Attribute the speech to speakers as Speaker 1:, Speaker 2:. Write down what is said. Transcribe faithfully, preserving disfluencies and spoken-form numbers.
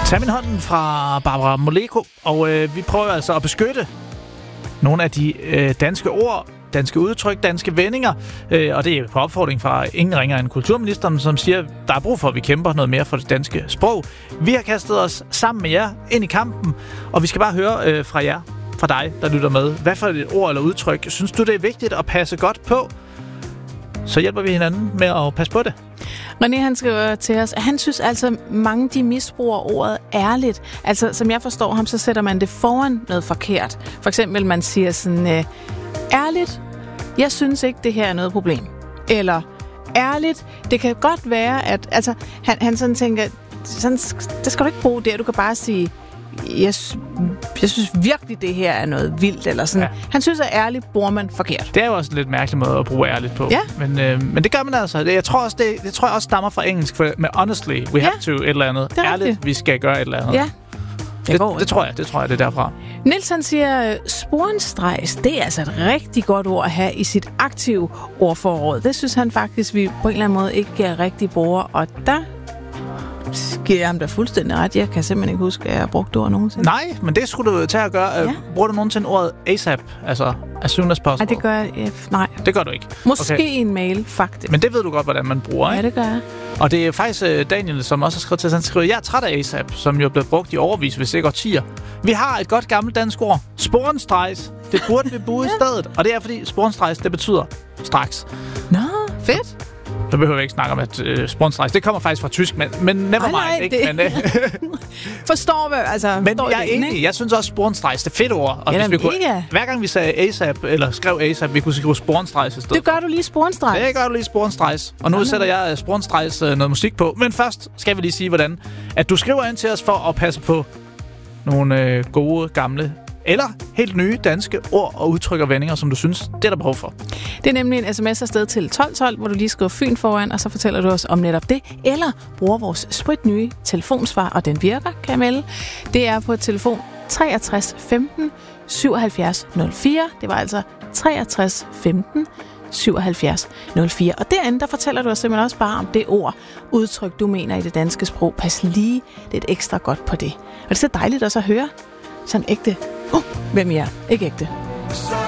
Speaker 1: Tag min hånden fra Barbara Moleko, og øh, vi prøver altså at beskytte nogle af de øh, danske ord, danske udtryk, danske vendinger, øh, og det er på opfordring fra ingen ringer end kulturministeren, som siger, der er brug for, at vi kæmper noget mere for det danske sprog. Vi har kastet os sammen med jer ind i kampen, og vi skal bare høre øh, fra jer, fra dig, der lytter med. Hvad for et ord eller udtryk synes du, det er vigtigt at passe godt på? Så hjælper vi hinanden med at passe på det.
Speaker 2: René, han skriver til os, at han synes altså, mange de misbruger ordet ærligt. Altså, som jeg forstår ham, så sætter man det foran noget forkert. For eksempel, man siger sådan, øh, ærligt, jeg synes ikke, det her er noget problem. Eller, ærligt, det kan godt være, at... Altså, han, han sådan tænker, sådan, det skal du ikke bruge der, du kan bare sige... Jeg, jeg synes virkelig, det her er noget vildt, eller sådan. Ja. Han synes, at ærligt bruger man forkert.
Speaker 1: Det er jo også en lidt mærkelig måde at bruge ærligt på.
Speaker 2: Ja.
Speaker 1: Men, øh, men det gør man altså. Jeg tror også, det, det tror jeg også stammer fra engelsk, for med honestly, we
Speaker 2: ja.
Speaker 1: have to et eller andet. Ærligt, vi skal gøre et eller andet.
Speaker 2: Ja.
Speaker 1: Det, det, det tror jeg, det tror jeg, det er derfra.
Speaker 2: Niels, han siger, sporenstrejs, det er altså et rigtig godt ord at have i sit aktive ordforråd. Det synes han faktisk, vi på en eller anden måde ikke rigtig bruger, og der giver jeg ham da fuldstændig ret. Jeg kan simpelthen ikke huske, at jeg har brugt det ord nogensinde.
Speaker 1: Nej, men det skulle du tage at gøre. Ja. Bruger du nogensinde ordet ASAP? Altså, as soon as possible?
Speaker 2: Nej, det gør jeg. Ja, nej.
Speaker 1: Det gør du ikke?
Speaker 2: Måske
Speaker 1: okay.
Speaker 2: en mail, faktisk.
Speaker 1: Men det ved du godt, hvordan man bruger, ikke?
Speaker 2: Ja, det gør jeg.
Speaker 1: Og det er faktisk Daniel, som også har skrevet til os. Han skriver, jeg er træt af ASAP, som jo er blevet brugt i overvis, hvis ikke årtier. Vi har et godt gammelt dansk ord. Sporenstrejs. Det burde vi bruge i stedet. Og det er, fordi sporenstrejs, det betyder straks.
Speaker 2: Nå, fedt.
Speaker 1: Så behøver vi ikke snakke om, at øh, sporenstrejs, det kommer faktisk fra tysk, men, men never mind,
Speaker 2: nej,
Speaker 1: ikke?
Speaker 2: Det...
Speaker 1: Men, øh,
Speaker 2: forstår hvad, altså...
Speaker 1: Men jeg er enig.
Speaker 2: Ikke?
Speaker 1: Jeg synes også, sporenstrejs, det er fedt ord. Og
Speaker 2: ja,
Speaker 1: hvis vi kunne,
Speaker 2: mega.
Speaker 1: hver gang vi sagde ASAP, eller skrev ASAP, vi kunne skrive sporenstrejs i stedet.
Speaker 2: Det gør du lige sporenstrejs.
Speaker 1: Det gør du lige sporenstrejs. Og nu ja, sætter jeg sporenstrejs øh, noget musik på. Men først skal vi lige sige, hvordan at du skriver ind til os for at passe på nogle øh, gode, gamle eller helt nye danske ord og udtryk og vendinger, som du synes, det er der behov for.
Speaker 2: Det er nemlig en sms afsted til tolv tolv, hvor du lige skriver Fyn foran, og så fortæller du os om netop det. Eller bruger vores spritnye telefonsvar, og den virker, kan jeg melde. Det er på telefon treogtres femten syvoghalvfjerds nul fire. Det var altså treogtres femten syvoghalvfjerds nul fire. Og derinde, der fortæller du os simpelthen også bare om det ord, udtryk, du mener i det danske sprog. Pas lige lidt ekstra godt på det. Og det er så dejligt også at høre sådan ægte. Uh, hvem I er? Ikke ægte.